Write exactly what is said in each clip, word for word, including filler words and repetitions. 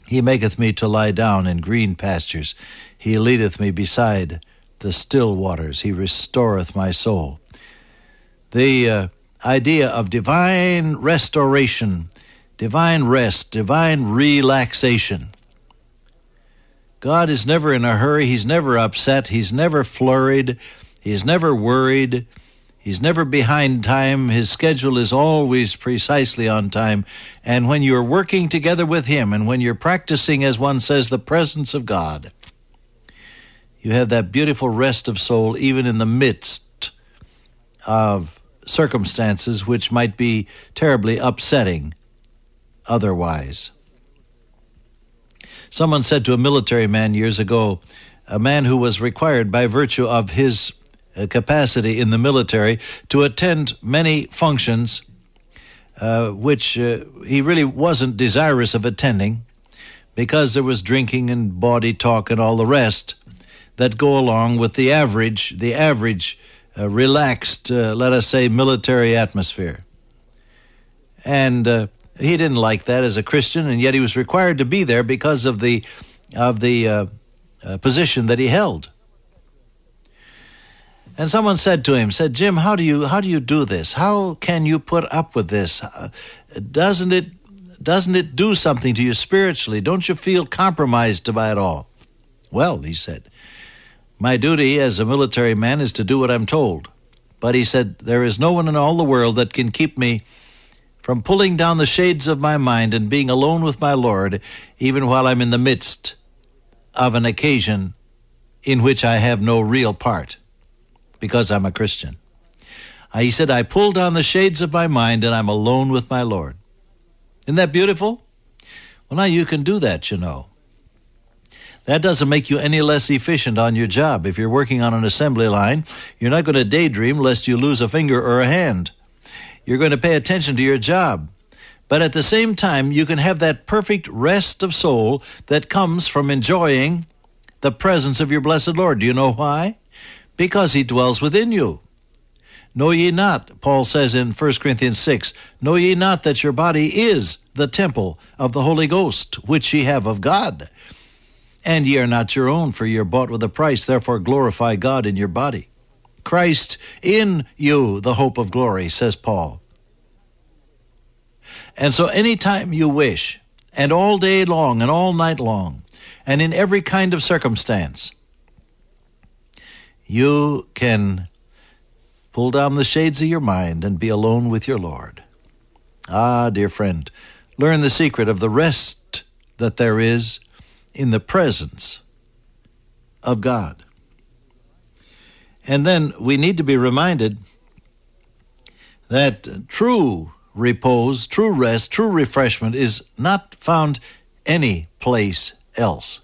He maketh me to lie down in green pastures. He leadeth me beside the still waters. He restoreth my soul. The uh, idea of divine restoration, divine rest, divine relaxation. God is never in a hurry. He's never upset. He's never flurried. He's never worried. He's never behind time. His schedule is always precisely on time. And when you're working together with him, and when you're practicing, as one says, the presence of God, you have that beautiful rest of soul even in the midst of circumstances which might be terribly upsetting otherwise. Someone said to a military man years ago, a man who was required by virtue of his capacity in the military to attend many functions uh, which uh, he really wasn't desirous of attending because there was drinking and bawdy talk and all the rest that go along with the average, the average uh, relaxed, uh, let us say, military atmosphere. And uh, he didn't like that as a Christian, and yet he was required to be there because of the of the uh, uh, position that he held. And someone said to him, said, Jim, how do you how do you do this? How can you put up with this? Uh, doesn't it doesn't it do something to you spiritually? Don't you feel compromised by it all? Well, he said, my duty as a military man is to do what I'm told. But he said, there is no one in all the world that can keep me from pulling down the shades of my mind and being alone with my Lord, even while I'm in the midst of an occasion in which I have no real part, because I'm a Christian. Uh, he said, I pull down the shades of my mind and I'm alone with my Lord. Isn't that beautiful? Well, now you can do that, you know. That doesn't make you any less efficient on your job. If you're working on an assembly line, you're not going to daydream lest you lose a finger or a hand. You're going to pay attention to your job. But at the same time, you can have that perfect rest of soul that comes from enjoying the presence of your blessed Lord. Do you know why? Because he dwells within you. Know ye not, Paul says in First Corinthians six, know ye not that your body is the temple of the Holy Ghost, which ye have of God? And ye are not your own, for ye are bought with a price. Therefore glorify God in your body. Christ in you, the hope of glory, says Paul. And so anytime you wish, and all day long and all night long, and in every kind of circumstance, you can pull down the shades of your mind and be alone with your Lord. Ah, dear friend, learn the secret of the rest that there is in the presence of God. And then we need to be reminded that true repose, true rest, true refreshment is not found any place else.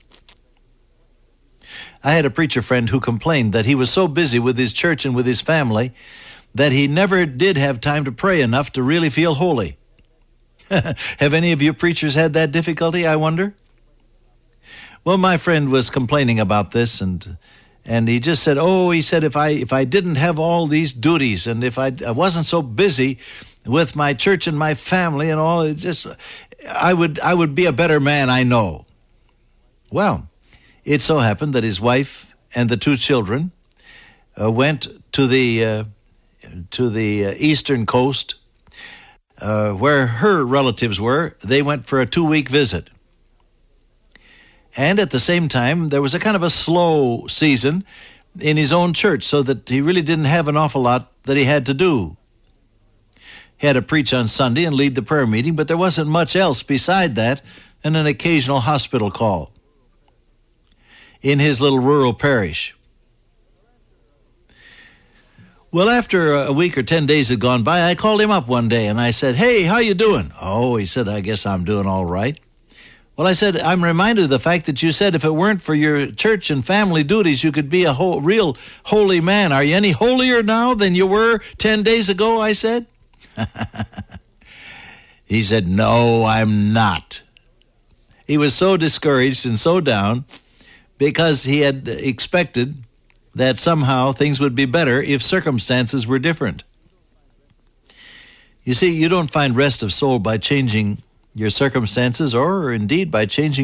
I had a preacher friend who complained that he was so busy with his church and with his family that he never did have time to pray enough to really feel holy. Have any of you preachers had that difficulty, I wonder? Well, my friend was complaining about this, and and he just said, oh, he said, if I if I didn't have all these duties, and if I, I wasn't so busy with my church and my family and all, it just I would I would be a better man, I know. Well, it so happened that his wife and the two children uh, went to the uh, to the uh, eastern coast uh, where her relatives were. They went for a two-week visit. And at the same time, there was a kind of a slow season in his own church, so that he really didn't have an awful lot that he had to do. He had to preach on Sunday and lead the prayer meeting, but there wasn't much else beside that and an occasional hospital call in his little rural parish. Well, after a week or ten days had gone by, I called him up one day and I said, hey, how you doing? Oh, he said, I guess I'm doing all right. Well, I said, I'm reminded of the fact that you said if it weren't for your church and family duties, you could be a whole, real holy man. Are you any holier now than you were ten days ago, I said? He said, no, I'm not. He was so discouraged and so down because he had expected that somehow things would be better if circumstances were different. You see, you don't find rest of soul by changing your circumstances or indeed by changing